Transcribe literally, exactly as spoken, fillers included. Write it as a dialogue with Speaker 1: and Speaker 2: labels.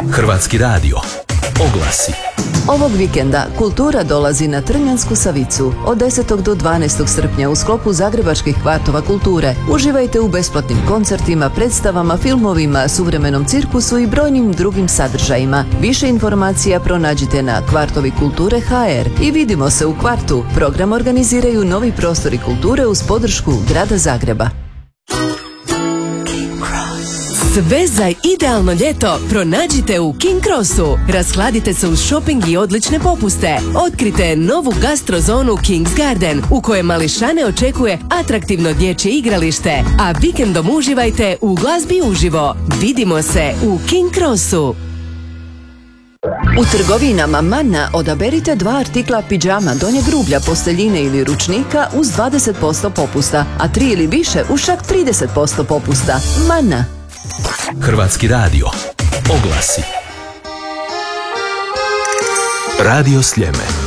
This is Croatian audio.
Speaker 1: Hrvatski radio. Oglasi.
Speaker 2: Ovog vikenda kultura dolazi na Trnjansku Savicu od desetog do dvanaestog srpnja u sklopu Zagrebačkih kvartova kulture. Uživajte u besplatnim koncertima, predstavama, filmovima, suvremenom cirkusu i brojnim drugim sadržajima. Više informacija pronađite na kvartovi kulture točka ha er i vidimo se u kvartu. Program organiziraju Novi prostori kulture uz podršku Grada Zagreba.
Speaker 3: Sve za idealno ljeto pronađite u King Crossu. Raskladite se uz shopping i odlične popuste. Otkrite novu gastrozonu King's Garden u kojoj mališane očekuje atraktivno dječje igralište, a vikendom uživajte u glazbi uživo. Vidimo se u King Crossu.
Speaker 2: U trgovinama Manna odaberite dva artikla pidžama, donjeg rublja, posteljine ili ručnika uz dvadeset posto popusta, a tri ili više uz čak trideset posto popusta. Manna.
Speaker 1: Hrvatski radio. Oglasi. Radio Sljeme.